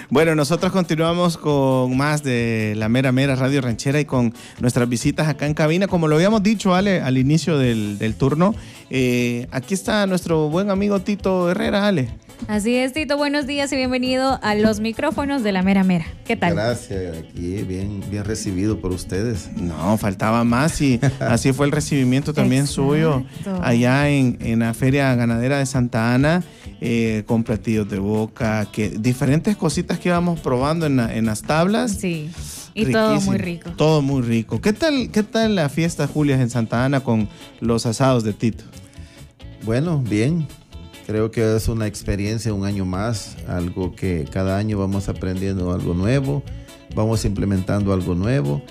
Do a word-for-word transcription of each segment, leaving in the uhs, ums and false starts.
Bueno, nosotros continuamos con más de La Mera Mera Radio Ranchera y con nuestras visitas acá en cabina. Como lo habíamos dicho, Ale, al inicio del, del turno, eh, aquí está nuestro buen amigo Tito Herrera, Ale. Así es, Tito, buenos días y bienvenido a los micrófonos de La Mera Mera. ¿Qué tal? Gracias, aquí bien, bien recibido por ustedes. No, faltaba más y así fue el recibimiento también Exacto. suyo allá en, en la Feria Ganadera de Santa Ana, eh, con platillos de boca, que diferentes cositas que íbamos probando en, la, en las tablas. Sí, y Riquísimo. Todo muy rico. Todo muy rico. ¿Qué tal, qué tal la fiesta, Julia, en Santa Ana con los asados de Tito? Bueno, bien. Creo que es una experiencia, un año más, algo que cada año vamos aprendiendo algo nuevo, vamos implementando algo nuevo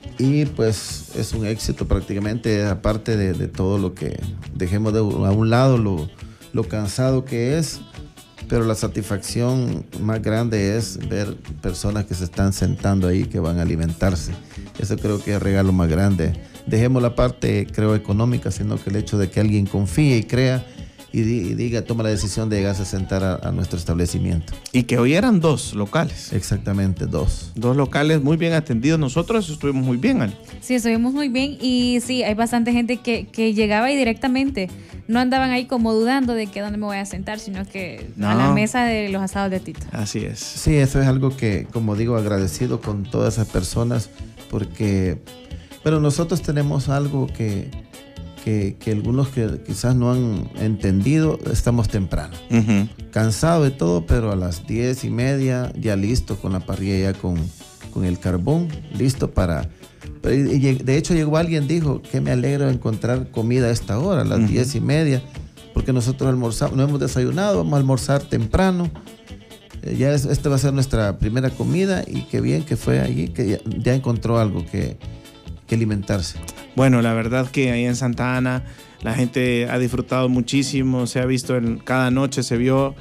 y pues es un éxito prácticamente, aparte de, de todo lo que dejemos de, a un lado lo, lo cansado que es, pero la satisfacción más grande es ver personas que se están sentando ahí, que van a alimentarse. Eso creo que es el regalo más grande. Dejemos la parte, creo, económica, sino que el hecho de que alguien confíe y crea y diga, toma la decisión de llegarse a sentar a, a nuestro establecimiento. Y que hoy eran dos locales. Exactamente, dos. Dos locales muy bien atendidos. Nosotros estuvimos muy bien, Ale. Sí, estuvimos muy bien y sí, hay bastante gente que, que llegaba ahí directamente. No andaban ahí como dudando de que dónde me voy a sentar, sino que no. a la mesa de los asados de Tito. Así es. Sí, eso es algo que, como digo, agradecido con todas esas personas porque, bueno, nosotros tenemos algo que... Que, que algunos que quizás no han entendido, estamos temprano. Uh-huh. Cansado de todo, pero a las diez y media ya listo con la parrilla, ya con, con el carbón, listo para... Y de hecho llegó alguien, dijo que me alegro de encontrar comida a esta hora, a las uh-huh. diez y media, porque nosotros almorzamos, no hemos desayunado, vamos a almorzar temprano. Eh, ya es, esta va a ser nuestra primera comida y qué bien que fue allí, que ya, ya encontró algo que, que alimentarse. Bueno, la verdad que ahí en Santa Ana la gente ha disfrutado muchísimo, se ha visto en cada noche, se vio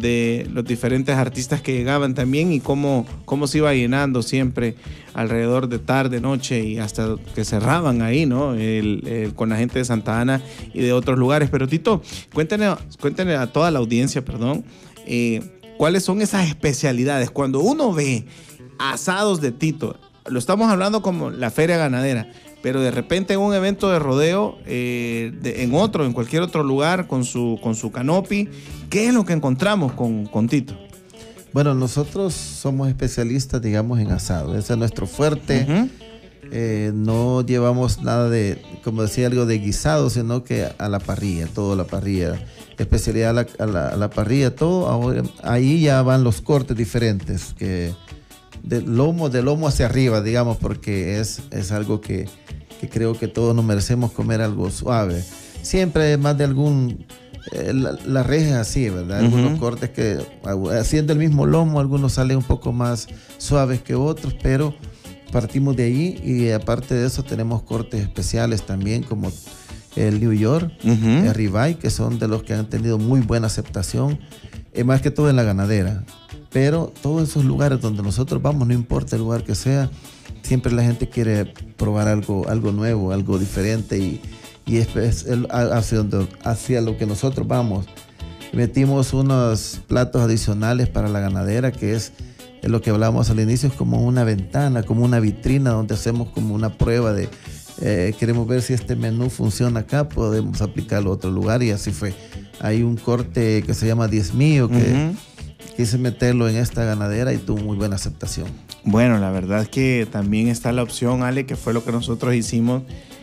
de los diferentes artistas que llegaban también y cómo, cómo se iba llenando siempre alrededor de tarde, noche y hasta que cerraban ahí, ¿no? El, el, con la gente de Santa Ana y de otros lugares. Pero Tito, cuéntale, cuéntale a toda la audiencia, perdón, eh, cuáles son esas especialidades. Cuando uno ve asados de Tito, lo estamos hablando como la feria ganadera, pero de repente en un evento de rodeo, eh, de, en otro, en cualquier otro lugar, con su, con su canopy, ¿qué es lo que encontramos con, con Tito? Bueno, nosotros somos especialistas, digamos, en asado. Ese es nuestro fuerte. Uh-huh. Eh, no llevamos nada de, como decía, algo de guisado, sino que a la parrilla, todo a la parrilla. Especialidad a la, a la, a la parrilla, todo. Ahora, ahí ya van los cortes diferentes, que de lomo, de lomo hacia arriba, digamos, porque es, es algo que, que creo que todos nos merecemos comer algo suave. Siempre más de algún, eh, la, la reja es así, ¿verdad? Uh-huh. Algunos cortes que, haciendo el mismo lomo, algunos salen un poco más suaves que otros, pero partimos de ahí y aparte de eso tenemos cortes especiales también como el New York, uh-huh. el ribeye, que son de los que han tenido muy buena aceptación, eh, más que todo en la ganadera. Pero todos esos lugares donde nosotros vamos, no importa el lugar que sea, siempre la gente quiere probar algo, algo nuevo, algo diferente y, y es, es el, hacia, donde, hacia lo que nosotros vamos. Metimos unos platos adicionales para la ganadera, que es, es lo que hablábamos al inicio, es como una ventana, como una vitrina donde hacemos como una prueba de eh, queremos ver si este menú funciona acá, podemos aplicarlo a otro lugar y así fue. Hay un corte que se llama diezmillo que... Uh-huh. Quise meterlo en esta ganadera y tuvo muy buena aceptación. Bueno, la verdad es que también está la opción, Ale, que fue lo que nosotros hicimos,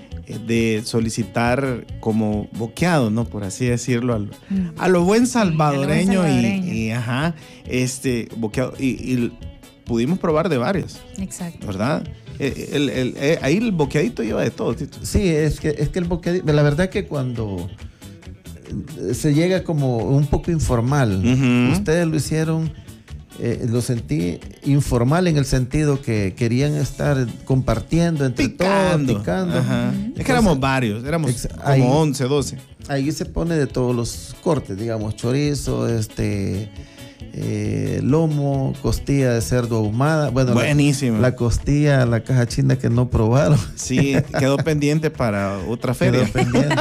de solicitar como boqueado, ¿no? Por así decirlo, a lo, a lo buen salvadoreño, sí, a lo buen salvadoreño. Y, y ajá, este boqueado. Y, y pudimos probar de varios. Exacto. ¿Verdad? El, el, el, el, ahí el boqueadito lleva de todo, Tito. Sí, es que, es que el boqueadito, la verdad que cuando se llega como un poco informal. Uh-huh. Ustedes lo hicieron, eh, lo sentí informal en el sentido que querían estar compartiendo entre picando. todos, picando. Ajá. Entonces, es que éramos varios, éramos ex- como ahí, once, doce. Ahí se pone de todos los cortes, digamos, chorizo, este, eh, lomo, costilla de cerdo ahumada. Bueno, buenísimo. La, la costilla, la caja china que no probaron. Sí, quedó pendiente para otra feria. Quedó pendiente.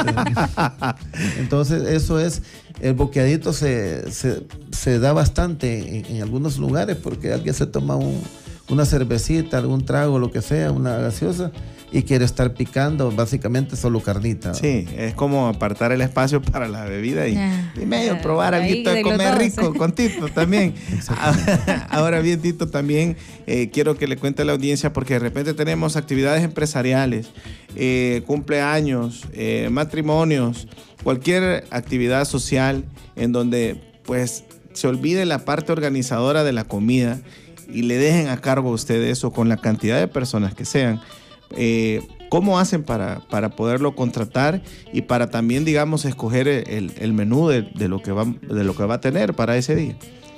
Entonces, eso es, el boqueadito se, se, se da bastante en, en algunos lugares porque alguien se toma un, una cervecita, algún trago, lo que sea, una gaseosa, y quiere estar picando básicamente solo carnita. Sí, es como apartar el espacio para la bebida y, Ah, y medio probar algo ahí de de comer los dos. rico con Tito también. Ahora bien, Tito, también eh, quiero que le cuente a la audiencia porque de repente tenemos actividades empresariales, eh, cumpleaños, eh, matrimonios, cualquier actividad social en donde pues se olvide la parte organizadora de la comida y le dejen a cargo a usted eso con la cantidad de personas que sean. Eh, ¿Cómo hacen para, para poderlo contratar y para también, digamos, escoger el, el menú de, de, lo que va, de lo que va a tener para ese día?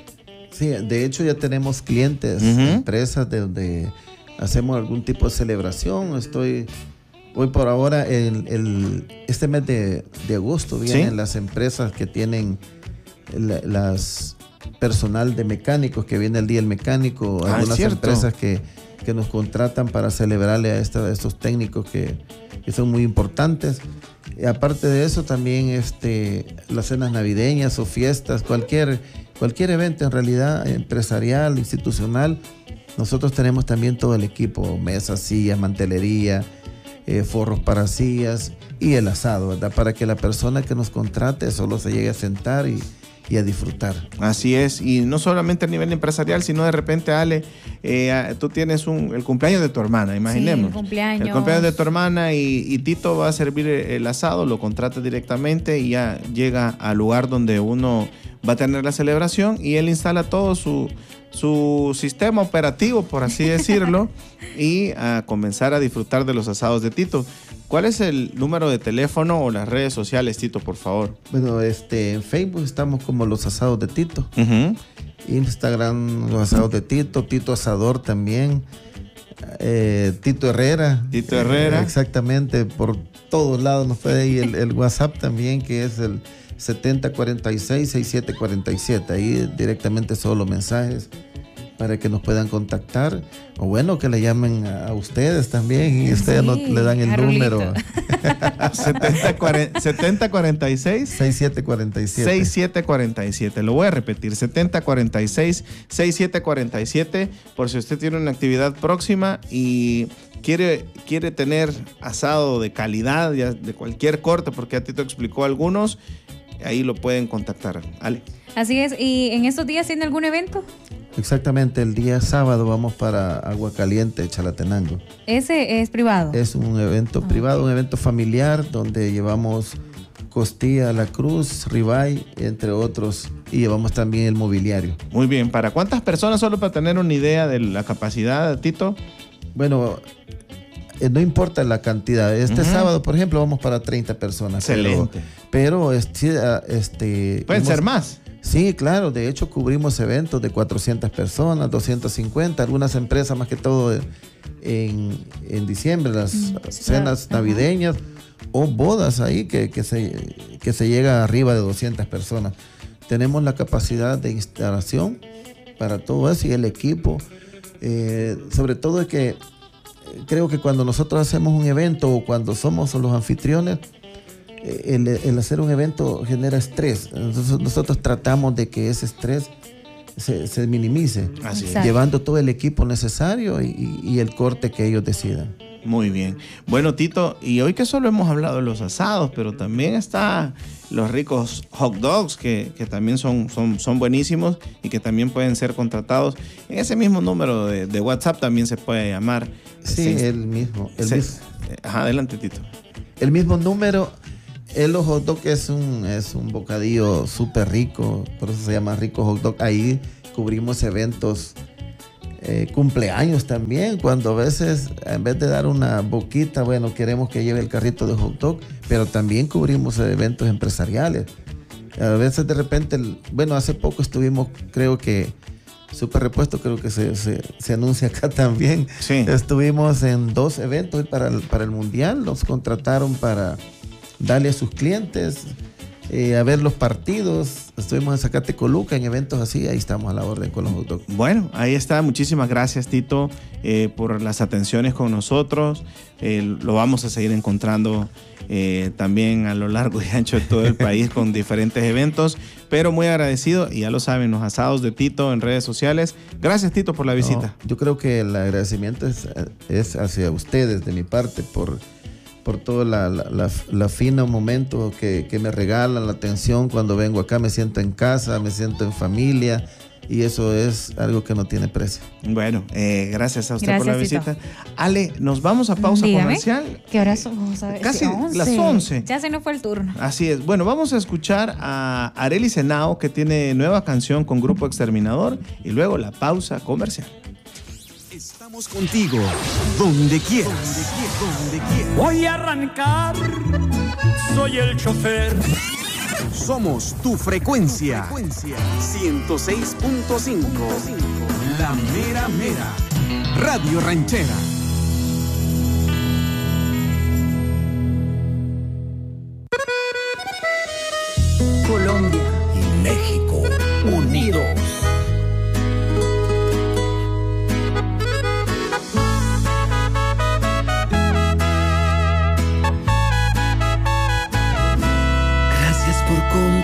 Sí, de hecho ya tenemos clientes, Uh-huh. empresas de donde hacemos algún tipo de celebración. Estoy, hoy por ahora, el, el, este mes de, de agosto vienen ¿Sí? las empresas que tienen la, las personal de mecánicos, que viene el día del mecánico, Ah, algunas ¿cierto? empresas que, que nos contratan para celebrarle a, esta, a estos técnicos que, que son muy importantes. Y aparte de eso, también este, las cenas navideñas o fiestas, cualquier, cualquier evento en realidad empresarial, institucional, nosotros tenemos también todo el equipo, mesas, sillas, mantelería, eh, forros para sillas y el asado, ¿verdad? Para que la persona que nos contrate solo se llegue a sentar y, y a disfrutar. Así es, y no solamente a nivel empresarial, sino de repente, Ale, eh, tú tienes un, el cumpleaños de tu hermana, imaginemos. Sí, el cumpleaños. El cumpleaños de tu hermana y, y Tito va a servir el asado, lo contrata directamente y ya llega al lugar donde uno va a tener la celebración y él instala todo su, su sistema operativo, por así decirlo, y a comenzar a disfrutar de los asados de Tito. ¿Cuál es el número de teléfono o las redes sociales, Tito, por favor? Bueno, este, en Facebook estamos como Los Asados de Tito. Uh-huh. Instagram, Los Asados de Tito, Tito Asador también, eh, Tito Herrera. Tito Herrera. Eh, exactamente, por todos lados nos puede ir el, el WhatsApp también, que es el setenta cuarenta y seis, sesenta y siete cuarenta y siete. Ahí directamente solo mensajes para que nos puedan contactar. O bueno, que le llamen a, a ustedes también y ustedes Sí, no, le dan el a número. setenta cuarenta y seis, sesenta y siete cuarenta y siete. sesenta y siete cuarenta y siete. Lo voy a repetir, setenta cuarenta y seis, sesenta y siete cuarenta y siete, por si usted tiene una actividad próxima y quiere, quiere tener asado de calidad, ya de cualquier corte, porque a Tito explicó algunos, ahí lo pueden contactar. Ale. Así es, ¿y en estos días tiene algún evento? Exactamente, el día sábado vamos para Agua Caliente, Chalatenango. Ese es privado. Es un evento Ah. privado, un evento familiar donde llevamos costilla a la cruz, ribeye, entre otros, y llevamos también el mobiliario. Muy bien, ¿para cuántas personas? Solo para tener una idea de la capacidad, Tito. Bueno, eh, no importa la cantidad. Este Ujú. sábado, por ejemplo, vamos para treinta personas. Excelente. Pero, pero este, ah, este, Pueden hemos- ser más. Sí, claro. De hecho, cubrimos eventos de cuatrocientas personas, doscientas cincuenta. Algunas empresas, más que todo en, en diciembre, las Mm, cenas ajá. navideñas o bodas ahí, que, que, se, que se llega arriba de doscientas personas. Tenemos la capacidad de instalación para todo eso y el equipo. Eh, sobre todo es que eh, creo que cuando nosotros hacemos un evento o cuando somos los anfitriones, El, el hacer un evento genera estrés. Entonces nosotros tratamos de que ese estrés se, se minimice, Así es. Exacto. llevando todo el equipo necesario y, y el corte que ellos decidan. Muy bien. Bueno, Tito, y hoy que solo hemos hablado de los asados, pero también está los ricos hot dogs, que, que también son, son, son buenísimos y que también pueden ser contratados. En ese mismo número de, de WhatsApp también se puede llamar. Sí, Se- el mismo. El, se- mis- Ajá, adelante, Tito. el mismo número. El hot dog es un, es un bocadillo súper rico, por eso se llama rico hot dog. Ahí cubrimos eventos, eh, cumpleaños también, cuando a veces en vez de dar una boquita, bueno, queremos que lleve el carrito de hot dog, pero también cubrimos eventos empresariales. A veces de repente, el- bueno, hace poco estuvimos, creo que, Super Repuesto, creo que se, se, se anuncia acá también. Sí. Estuvimos en dos eventos para el, para el Mundial, nos contrataron para darle a sus clientes eh, a ver los partidos. Estuvimos en Zacatecoluca, en eventos así, ahí estamos a la orden con los hot dogs. Bueno, ahí está. Muchísimas gracias, Tito, eh, por las atenciones con nosotros. Eh, lo vamos a seguir encontrando eh, también a lo largo y ancho de todo el país con diferentes eventos, pero muy agradecido, y ya lo saben, los asados de Tito en redes sociales. Gracias, Tito, por la visita. No, yo creo que el agradecimiento es, es hacia ustedes de mi parte por, por todo la, la, la, la fino momento que, que me regalan, la atención cuando vengo acá. Me siento en casa, me siento en familia, y eso es algo que no tiene precio. Bueno, eh, gracias a usted Gracias, por la Tito. visita. Ale, nos vamos a pausa Dígame. comercial. ¿Qué hora somos? A ver, Casi sí, once. las once. Ya se nos fue el turno. Así es. Bueno, vamos a escuchar a Arely Senao, que tiene nueva canción con Grupo Exterminador, y luego la pausa comercial. Estamos contigo, donde quieras, donde quieras, donde quieras. Voy a arrancar, soy el chofer. Somos tu frecuencia, ciento seis punto cinco, la mera mera, Radio Ranchera.